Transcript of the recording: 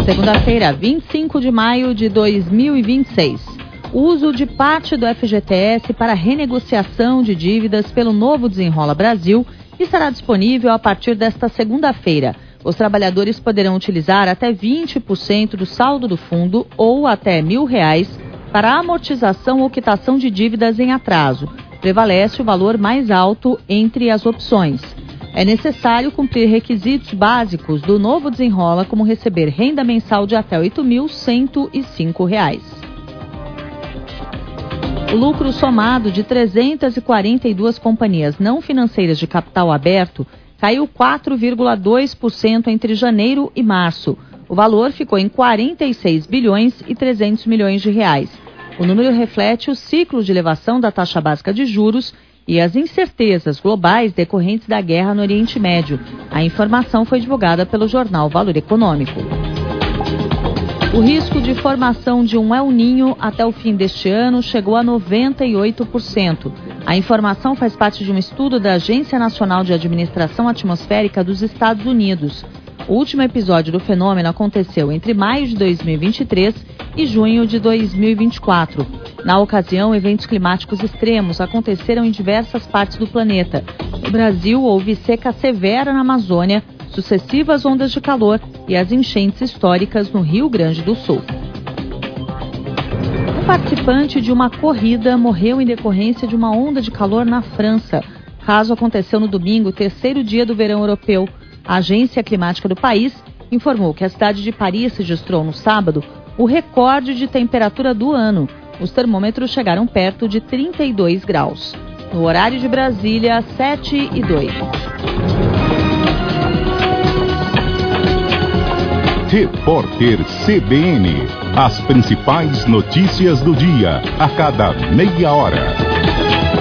Segunda-feira, 25 de maio de 2026. O uso de parte do FGTS para renegociação de dívidas pelo Novo Desenrola Brasil estará disponível a partir desta segunda-feira. Os trabalhadores poderão utilizar até 20% do saldo do fundo ou até R$1.000 para amortização ou quitação de dívidas em atraso. Prevalece o valor mais alto entre as opções. É necessário cumprir requisitos básicos do Novo Desenrola, como receber renda mensal de até R$ 8.105. O lucro somado de 342 companhias não financeiras de capital aberto caiu 4,2% entre janeiro e março. O valor ficou em 46 bilhões e 300 milhões de reais. O número reflete o ciclo de elevação da taxa básica de juros e as incertezas globais decorrentes da guerra no Oriente Médio. A informação foi divulgada pelo jornal Valor Econômico. O risco de formação de um El Niño até o fim deste ano chegou a 98%. A informação faz parte de um estudo da Agência Nacional de Administração Atmosférica dos Estados Unidos. O último episódio do fenômeno aconteceu entre maio de 2023 e junho de 2024. Na ocasião, eventos climáticos extremos aconteceram em diversas partes do planeta. No Brasil, houve seca severa na Amazônia, sucessivas ondas de calor e as enchentes históricas no Rio Grande do Sul. Um participante de uma corrida morreu em decorrência de uma onda de calor na França. O caso aconteceu no domingo, terceiro dia do verão europeu. A Agência Climática do país informou que a cidade de Paris registrou no sábado o recorde de temperatura do ano. Os termômetros chegaram perto de 32 graus. No horário de Brasília, 7h02. Repórter CBN. As principais notícias do dia, a cada meia hora.